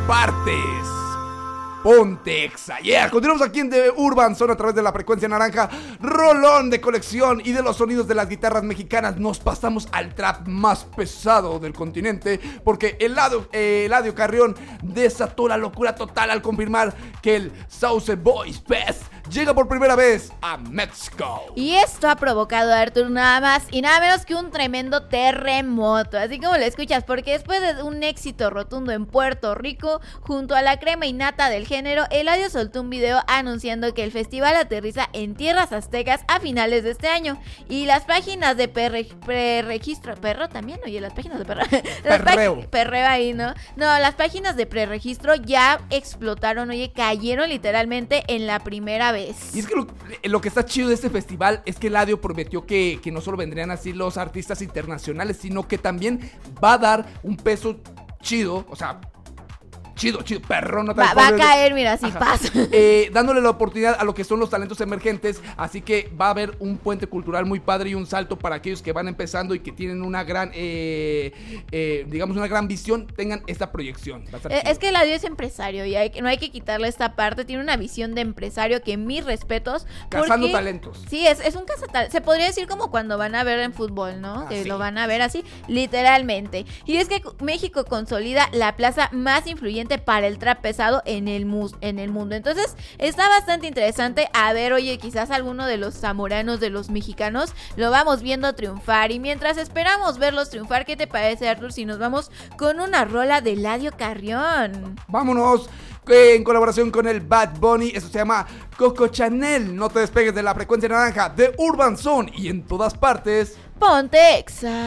partes. Ponte Exa. Yeah, continuamos aquí en The Urban Zone a través de la frecuencia naranja. Rolón de colección y de los sonidos de las guitarras mexicanas. Nos pasamos al trap más pesado del continente, porque Eladio Carrión desató la locura total al confirmar que el Sauce Boys Fest llega por primera vez a México. Y esto ha provocado, Arthur, nada más y nada menos que un tremendo terremoto, así como lo escuchas, porque después de un éxito rotundo en Puerto Rico, junto a la crema innata del género, Eladio soltó un video anunciando que el festival aterriza en tierras aztecas a finales de este año. Y las páginas de preregistro, perro también, oye, las páginas de perreo ahí, ¿no? No, las páginas de preregistro ya explotaron, oye, cayeron literalmente en la primera vez. Y es que lo que está chido de este festival es que Eladio prometió que no solo vendrían así los artistas internacionales, sino que también va a dar un peso chido, o sea, chido, perrón, no va a caer, mira, así pasa. Dándole la oportunidad a lo que son los talentos emergentes, así que va a haber un puente cultural muy padre y un salto para aquellos que van empezando y que tienen una gran, digamos, una gran visión, tengan esta proyección. Es que Eladio es empresario y no hay que quitarle esta parte, tiene una visión de empresario que mis respetos. Cazando talentos. Sí, es un cazatalentos, se podría decir como cuando van a ver en fútbol, ¿no? Que sí. Lo van a ver así, literalmente. Y es que México consolida la plaza más influyente para el trap pesado en el mundo. Entonces está bastante interesante. A ver, oye, quizás alguno de los zamoranos, de los mexicanos, lo vamos viendo triunfar. Y mientras esperamos verlos triunfar, ¿qué te parece, Arthur, si nos vamos con una rola de Eladio Carrión? Vámonos, en colaboración con el Bad Bunny. Eso se llama Coco Chanel. No te despegues de la frecuencia naranja de Urban Zone y en todas partes. Ponte Exa.